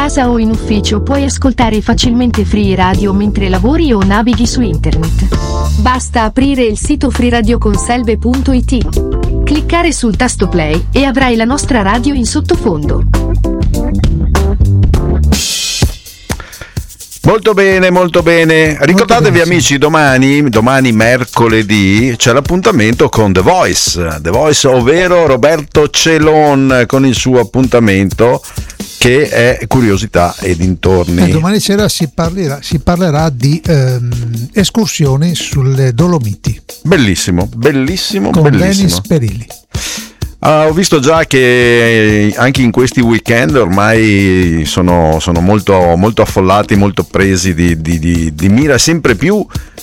casa o in ufficio puoi ascoltare facilmente Free Radio mentre lavori o navighi su internet. Basta aprire il sito freeradioconselve.it, cliccare sul tasto play e avrai la nostra radio in sottofondo. Molto bene, molto bene. Ricordatevi amici, domani mercoledì c'è l'appuntamento con The Voice, ovvero Roberto Celon con il suo appuntamento che è Curiosità e dintorni. Domani sera si parlerà di escursioni sulle Dolomiti. Bellissimo. Con Dennis Perilli. Ho visto già che anche in questi weekend ormai sono molto, molto affollati, molto presi di mira, sempre più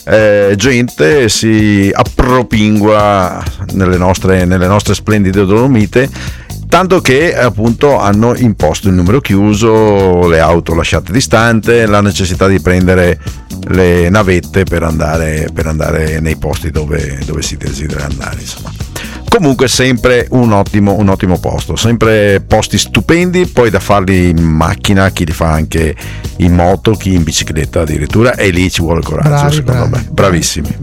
gente si appropingua nelle nostre splendide Dolomite, tanto che appunto hanno imposto il numero chiuso, le auto lasciate distante, la necessità di prendere le navette per andare nei posti dove si desidera andare, insomma. Comunque sempre un ottimo posto, sempre posti stupendi, poi da farli in macchina, chi li fa anche in moto, chi in bicicletta addirittura, e lì ci vuole coraggio, secondo me. Bravissimi.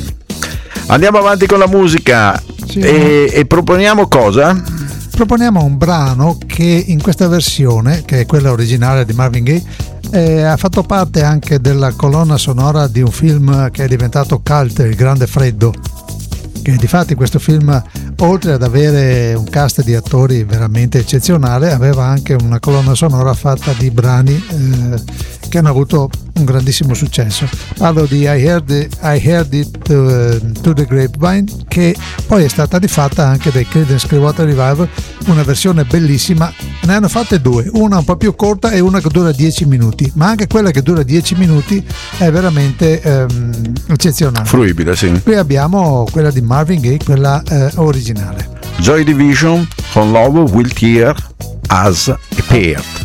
Andiamo avanti con la musica, sì, e proponiamo cosa? Proponiamo un brano che in questa versione, che è quella originale di Marvin Gaye, ha fatto parte anche della colonna sonora di un film che è diventato cult, Il Grande Freddo, che difatti questo film, oltre ad avere un cast di attori veramente eccezionale, aveva anche una colonna sonora fatta di brani che hanno avuto un grandissimo successo. Parlo di I Heard It to the Grapevine, che poi è stata rifatta anche dai Creedence Clearwater Revival, una versione bellissima. Ne hanno fatte due, una un po' più corta e una che dura 10 minuti, ma anche quella che dura 10 minuti è veramente eccezionale, fruibile, sì. Qui abbiamo quella di Marvin Gaye, quella originale. Joy Division con Love Will Tear Us Apart.